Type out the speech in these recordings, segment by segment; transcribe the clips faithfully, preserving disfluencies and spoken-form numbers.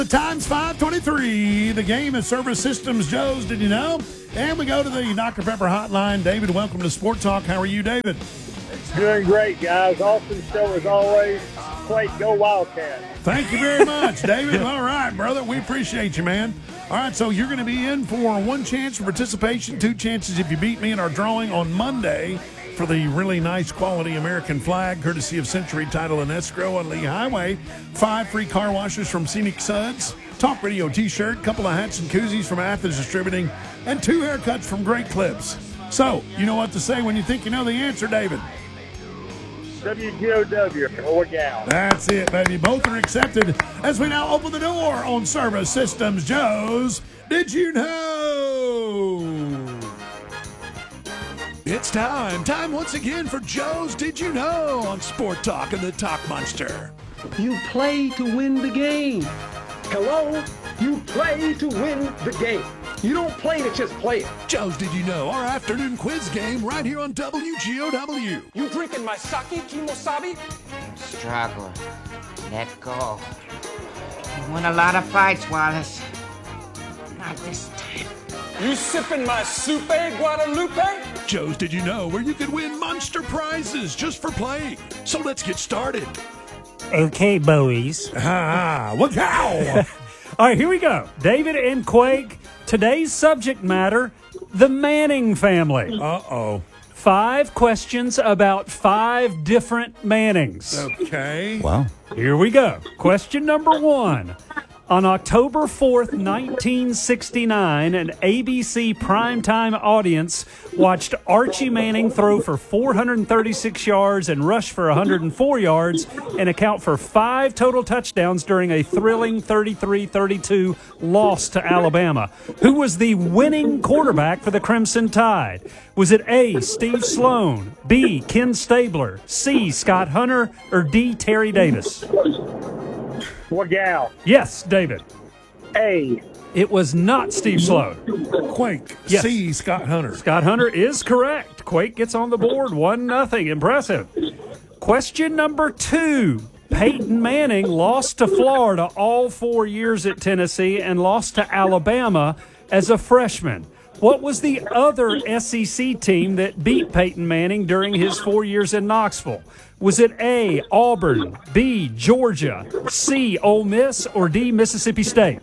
The time's five twenty-three. The game is Service Systems Joe's. Did you know? And we go to the Doctor Pepper hotline. David, welcome to Sport Talk. How are you, David? Doing great, guys. Awesome show as always. Quake, go Wildcats. Thank you very much, David. All right, brother. We appreciate you, man. All right, so you're going to be in for one chance for participation, two chances if you beat me in our drawing on Monday for the really nice quality American flag, courtesy of Century Title and Escrow on Lee Highway. Five free car washes from Scenic Suds, Talk Radio T-shirt, couple of hats and koozies from Athens Distributing, and two haircuts from Great Clips. So, you know what to say when you think you know the answer, David. W G O W, or gal. That's it, baby. Both are accepted as we now open the door on Service Systems Joe's. Did you know? It's time. Time once again for Joe's Did You Know on Sport Talk and the Talk Monster. You play to win the game. Hello? You play to win the game. You don't play to just play it. Joe's Did You Know, our afternoon quiz game right here on W G O W. You drinking my sake, Kimosabi? Struggler. Let go. You won a lot of fights, Wallace. Not this time. You sipping my soupe, Guadalupe? Joe's Did You Know, where you could win monster prizes just for playing. So let's get started. Okay, boys. Ah, what cow? All right, here we go. David and Quake. Today's subject matter, the Manning family. Uh-oh. Five questions about five different Mannings. Okay. Wow. Here we go. Question number one. On October fourth, nineteen sixty-nine, an A B C primetime audience watched Archie Manning throw for four hundred thirty-six yards and rush for one hundred four yards and account for five total touchdowns during a thrilling thirty-three thirty-two loss to Alabama. Who was the winning quarterback for the Crimson Tide? Was it A, Steve Sloan, B, Ken Stabler, C, Scott Hunter, or D, Terry Davis? Or gal. Yes, David. A. It was not Steve Sloan. Quake. Yes. C, Scott Hunter. Scott Hunter is correct. Quake gets on the board. One nothing. Impressive. Question number two. Peyton Manning lost to Florida all four years at Tennessee and lost to Alabama as a freshman. What was the other S E C team that beat Peyton Manning during his four years in Knoxville? Was it A, Auburn, B, Georgia, C, Ole Miss, or D, Mississippi State?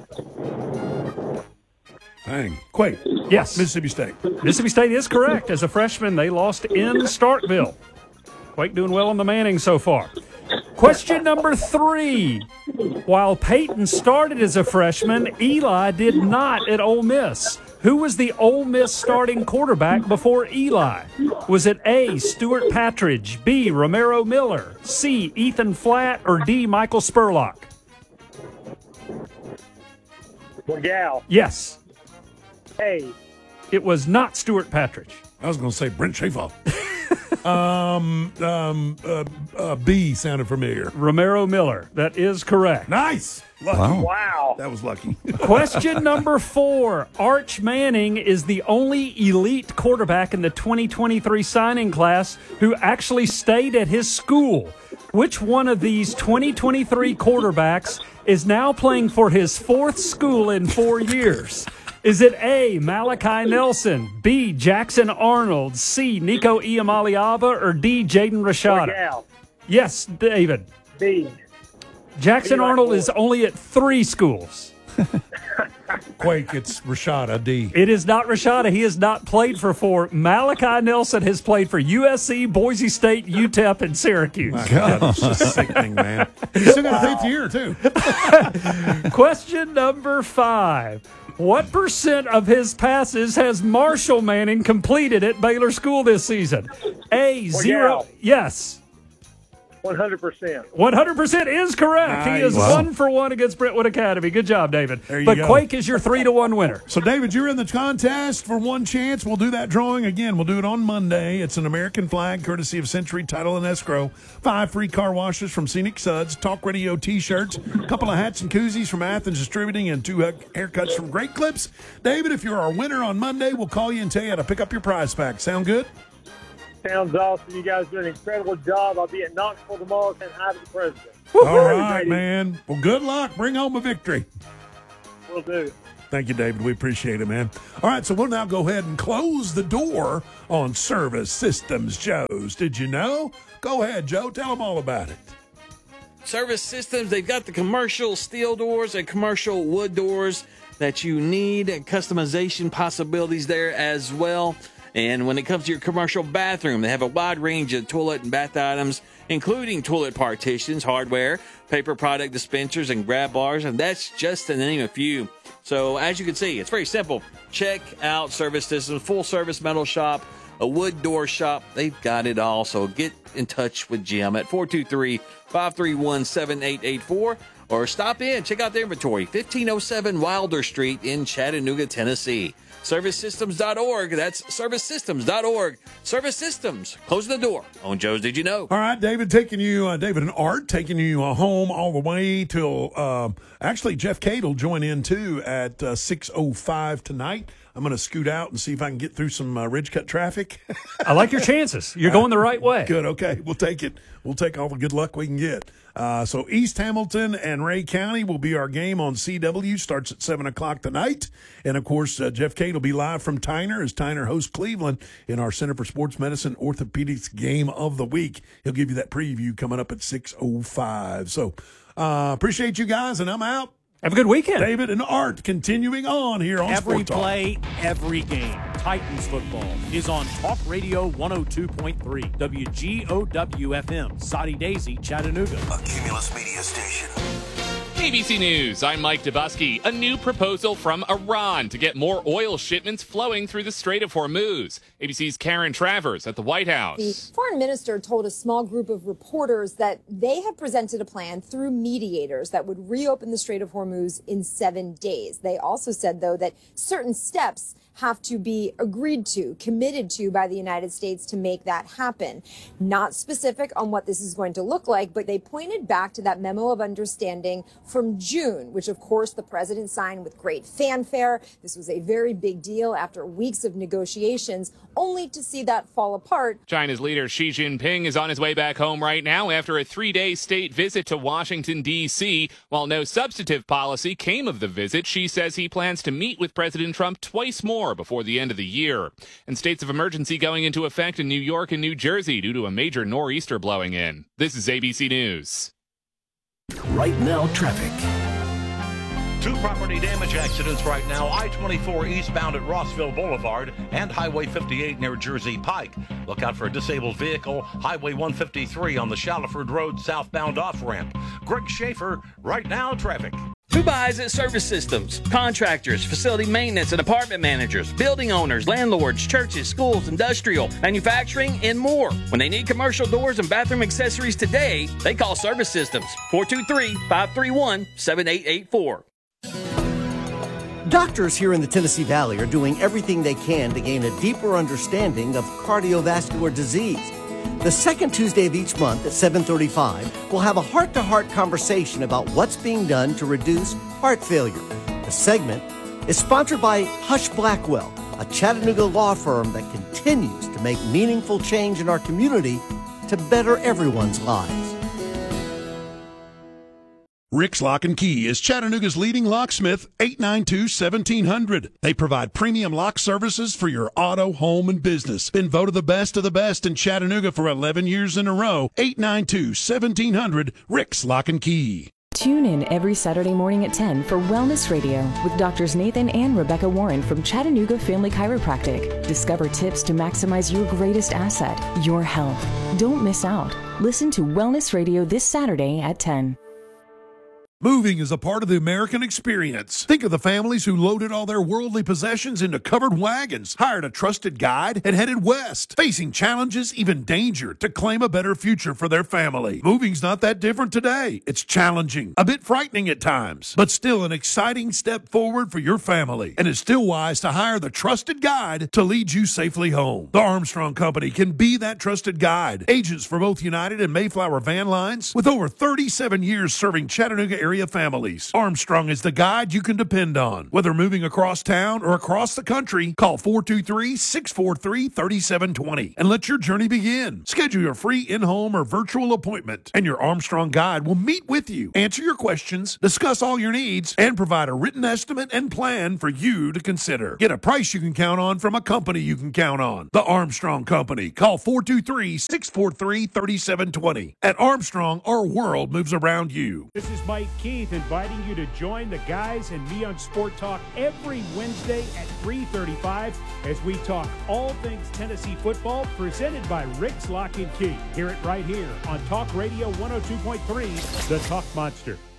Dang. Quake. Yes. Mississippi State. Mississippi State is correct. As a freshman, they lost in Starkville. Quake doing well on the Manning so far. Question number three. While Peyton started as a freshman, Eli did not at Ole Miss. Who was the Ole Miss starting quarterback before Eli? Was it A, Stuart Patridge, B, Romero Miller, C, Ethan Flatt, or D, Michael Spurlock? Or gal. Yes. A. It was not Stuart Patridge. I was going to say Brent Schaefer. um, um, uh, uh, B sounded familiar. Romero Miller. That is correct. Nice. Lucky. Wow. Wow. That was lucky. Question number four. Arch Manning is the only elite quarterback in the twenty twenty-three signing class who actually stayed at his school. Which one of these twenty twenty-three quarterbacks is now playing for his fourth school in four years? Is it A, Malachi Nelson, B, Jackson Arnold, C, Nico Iamaleava, or D, Jaden Or Rashada? gal. Yes, David. B. Jackson B like Arnold boy. is only at three schools. Quake, it's Rashada D. It is not Rashada. He has not played for four. Malachi Nelson has played for U S C, Boise State, U T E P, and Syracuse. My God, it's just sickening, man. He's still got a fifth year, too. Question number five. What percent of his passes has Marshall Manning completed at Baylor School this season? A, zero. gal. Yes. one hundred percent. one hundred percent is correct. He is Nice. one for one against Brentwood Academy. Good job, David. There you but go. Quake is your three to one winner. So, David, you're in the contest for one chance. We'll do that drawing again. We'll do it on Monday. It's an American flag, courtesy of Century Title and Escrow. Five free car washes from Scenic Suds, Talk Radio T-shirts, a couple of hats and koozies from Athens Distributing, and two haircuts from Great Clips. David, if you're our winner on Monday, we'll call you and tell you how to pick up your prize pack. Sound good? Sounds awesome. You guys do an incredible job. I'll be at Knoxville tomorrow saying hi to the president. All right, man. Well, good luck. Bring home a victory. Will do. Thank you, David. We appreciate it, man. All right, so we'll now go ahead and close the door on Service Systems Joe's. Did you know? Go ahead, Joe. Tell them all about it. Service Systems, they've got the commercial steel doors and commercial wood doors that you need, and customization possibilities there as well. And when it comes to your commercial bathroom, they have a wide range of toilet and bath items, including toilet partitions, hardware, paper product dispensers, and grab bars, and that's just to name a few. So as you can see, it's very simple. Check out Service Systems, full service metal shop, a wood door shop. They've got it all. So get in touch with Jim at four two three, five three one, seven eight eight four or stop in, check out their inventory, fifteen oh seven Wilder Street in Chattanooga, Tennessee. service systems dot org. That's service systems dot org. Service Systems. Close the door on Joe's Did You Know? All right, David, taking you, uh, David and Art, taking you uh, home all the way till, uh, actually, Jeff Cade will join in, too, at uh, six oh five tonight. I'm going to scoot out and see if I can get through some uh, Ridgecut traffic. I like your chances. You're going the right way. Good, okay. We'll take it. We'll take all the good luck we can get. Uh, so East Hamilton and Ray County will be our game on C W. Starts at seven o'clock tonight. And, of course, uh, Jeff Cade will be live from Tyner as Tyner hosts Cleveland in our Center for Sports Medicine Orthopedics Game of the Week. He'll give you that preview coming up at six oh five. So uh, appreciate you guys, and I'm out. Have a good weekend. David and Art continuing on here on Every Sport Talk. play, every game. Titans football is on Talk Radio one oh two point three. W G O W F M, Soddy Daisy, Chattanooga. A Cumulus Media Station. A B C News, I'm Mike Dubusky. A new proposal from Iran to get more oil shipments flowing through the Strait of Hormuz. A B C's Karen Travers at the White House. The foreign minister told a small group of reporters that they have presented a plan through mediators that would reopen the Strait of Hormuz in seven days. They also said, though, that certain steps have to be agreed to, committed to by the United States to make that happen. Not specific on what this is going to look like, but they pointed back to that memo of understanding from June, which of course the president signed with great fanfare. This was a very big deal after weeks of negotiations, only to see that fall apart. China's leader Xi Jinping is on his way back home right now after a three-day state visit to Washington, D C While no substantive policy came of the visit, Xi says he plans to meet with President Trump twice more before the end of the year. And states of emergency going into effect in New York and New Jersey due to a major nor'easter blowing in. This is A B C News. Right now, traffic. Two property damage accidents right now. I twenty-four eastbound at Rossville Boulevard and Highway fifty-eight near Jersey Pike. Look out for a disabled vehicle. Highway one fifty-three on the Shallowford Road southbound off-ramp. Greg Schaefer, Right Now Traffic. Who buys at Service Systems? Contractors, facility maintenance and apartment managers, building owners, landlords, churches, schools, industrial, manufacturing, and more. When they need commercial doors and bathroom accessories today, they call Service Systems. four two three, five three one, seven eight eight four. Doctors here in the Tennessee Valley are doing everything they can to gain a deeper understanding of cardiovascular disease. The second Tuesday of each month at seven thirty-five, we'll have a heart-to-heart conversation about what's being done to reduce heart failure. The segment is sponsored by Hush Blackwell, a Chattanooga law firm that continues to make meaningful change in our community to better everyone's lives. Rick's Lock and Key is Chattanooga's leading locksmith, eight nine two, seventeen hundred. They provide premium lock services for your auto, home, and business. Been voted the best of the best in Chattanooga for eleven years in a row. eight nine two, seventeen hundred, Rick's Lock and Key. Tune in every Saturday morning at ten for Wellness Radio with Doctors Nathan and Rebecca Warren from Chattanooga Family Chiropractic. Discover tips to maximize your greatest asset, your health. Don't miss out. Listen to Wellness Radio this Saturday at ten. Moving is a part of the American experience. Think of the families who loaded all their worldly possessions into covered wagons, hired a trusted guide, and headed west, facing challenges, even danger, to claim a better future for their family. Moving's not that different today. It's challenging, a bit frightening at times, but still an exciting step forward for your family. And it's still wise to hire the trusted guide to lead you safely home. The Armstrong Company can be that trusted guide. Agents for both United and Mayflower van lines, with over thirty-seven years serving Chattanooga area families. Armstrong is the guide you can depend on. Whether moving across town or across the country, call four two three, six four three, three seven two zero and let your journey begin. Schedule your free in-home or virtual appointment, and your Armstrong guide will meet with you, answer your questions, discuss all your needs, and provide a written estimate and plan for you to consider. Get a price you can count on from a company you can count on. The Armstrong Company. Call four two three, six four three, three seven two zero. At Armstrong, our world moves around you. This is Mike Keith inviting you to join the guys and me on Sport Talk every Wednesday at three thirty-five as we talk all things Tennessee football, presented by Rick's Lock and Key. Hear it right here on Talk Radio one oh two point three, The Talk Monster.